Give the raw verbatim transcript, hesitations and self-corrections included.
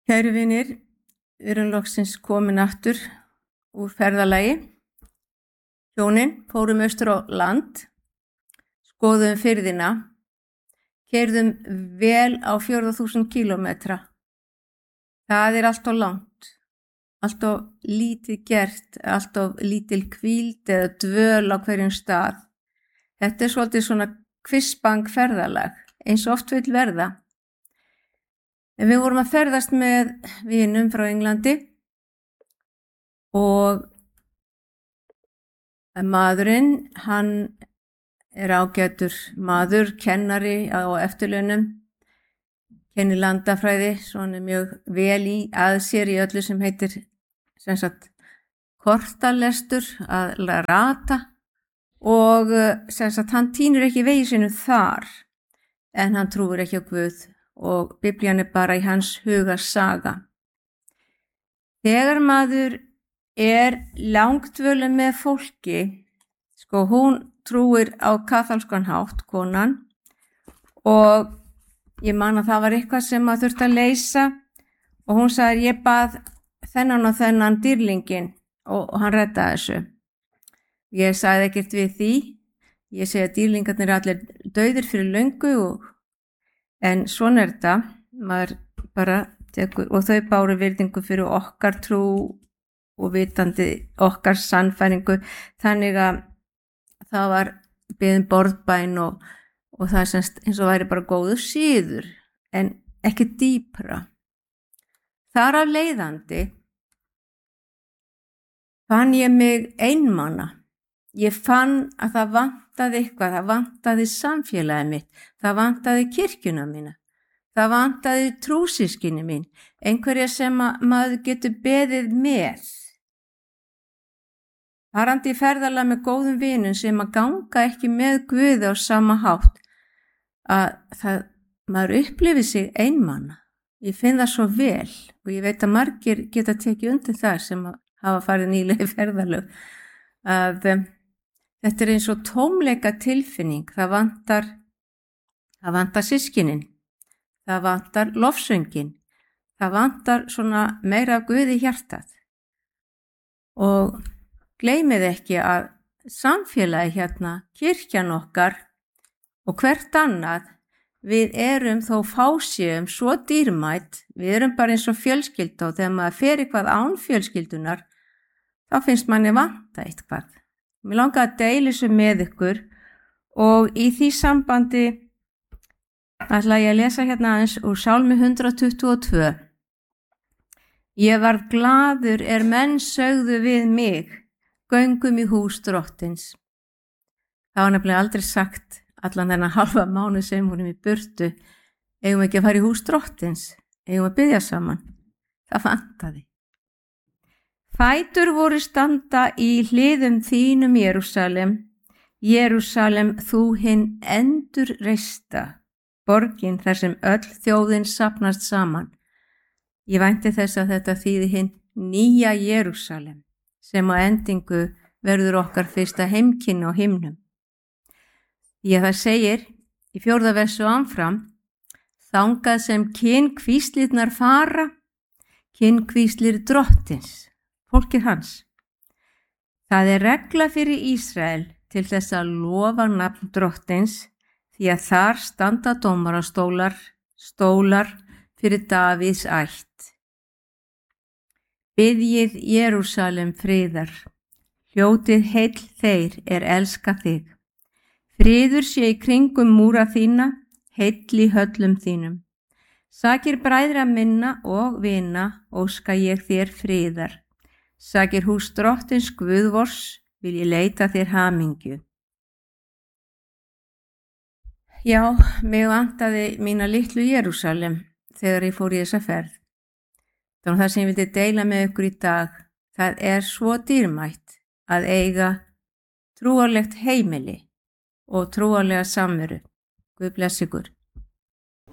Kæru vinir, við erum loksins komin aftur úr ferðalagi. Hjónin fórum austur á land, skoðum firðina, keyrðum vel á fjórða þúsund kílómetra. Það er allt of langt, allt of lítið gert, allt of lítil hvíld eða dvöl á hverjum stað. Þetta er svolítið svona kvissbang ferðalag, eins og oft vill verða. En við vorum að ferðast með vinum frá Englandi og maðurinn, hann er ágætur maður, kennari á eftirlaunum, kennir landafræði, svona mjög vel í að sér í öllu sem heitir sem sagt kortalestur, að rata og sem sagt hann tínur ekki vegi sinu þar en hann trúir ekki á Guð. Og Biblían er bara í hans huga saga. Þegar maður er langdvölum með fólki, sko hún trúir á kaþólskan hátt, konan, og ég man að það var eitthvað sem maður þurfti að leysa og hún sagði ég bað þennan og þennan dýrlingin og, og hann reddaði þessu. Ég sagði ekkert við því, ég segi að dýrlingarnir er allir dauðir fyrir löngu og en svona er þetta, maður bara tekur, og þau báru virðingu fyrir okkar trú og vitandi okkar sannfæringu, þannig að það var beðin borðbæn og, og það semst eins og væri bara góður síður, en ekki dýpra. Þar af leiðandi fann ég mig einmana. Ég fann að það vantaði eitthvað, það vantaði samfélagið mitt, það vantaði kirkjuna mína, það vantaði trúsískinni mín, einhverja sem maður getur beðið með. Farandi í ferðalag með góðum vinum sem að ganga ekki með Guði á sama hátt, að það, maður upplifir sig einmana. Ég finn það svo vel og ég veit að margir geta tekið undir það sem hafa farið nýlega í ferðalög, að þetta er eins og tómleika tilfinning, það vantar, það vantar systkinin, það vantar lofsöngin, það vantar svona meira af Guði í hjartað. Og gleymið ekki að samfélagi hérna, kirkjan okkar og hvert annað, við erum þó fásíum svo dýrmætt, við erum bara eins og fjölskylda og þegar maður fer eitthvað án fjölskyldunar, þá finnst manni vanta eitthvað. Mér langar að deila þessu með ykkur og í því sambandi ætla ég að lesa hérna aðeins úr Sálmi hundrað tuttugu og tvö. Ég varð glaður er menn sögðu við mig, göngum í hús drottins. Það var nefnilega aldrei sagt allan þennan halva mánuð sem vorum í burtu, eigum ekki að fara í hús drottins, eigum að biðja saman. Það vantaði. Fætur voru standa í hliðum þínum Jerúsalem, Jerúsalem þú hinn endur reista, borgin þar sem öll þjóðin safnast saman. Ég vænti þess að þetta þýði hinn nýja Jerúsalem, sem á endingu verður okkar fyrsta heimkynni á himnum. Ég það segir í fjórða versu áfram, þangað sem kynkvíslirnar fara, kynkvíslir drottins. Fólkið hans. Það er regla fyrir Ísrael til þess að lofa nafn drottins því að þar standa dómarastólar, stólar fyrir Davíðs ætt. Biðjið Jerúsalem friðar, hljótið heill þeir er elska þig. Friður sé í kringum múra þína, heill í höllum þínum. Sakir bræðra minna og vina, óska ég þér friðar. Sakir hús drottins Guðvors, vil ég leita þér hamingju. Já, mig vantaði mína litlu Jerúsalem þegar ég fór í þessa ferð. Þannig að það sem ég vildi deila með ykkur í dag, það er svo dýrmætt að eiga trúarlegt heimili og trúarlega samveru. Guð bless ykkur.